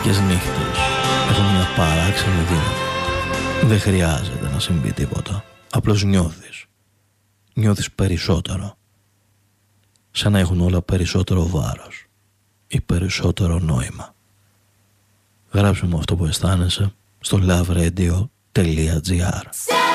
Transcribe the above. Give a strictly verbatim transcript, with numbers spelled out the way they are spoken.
μερικές νύχτες έχουν μια παράξενη δύναμη. Δεν χρειάζεται να συμβεί τίποτα. Απλώς νιώθεις. Νιώθεις περισσότερο. Σαν να έχουν όλα περισσότερο βάρος ή περισσότερο νόημα. Γράψε μου αυτό που αισθάνεσαι στο loveRadio.gr.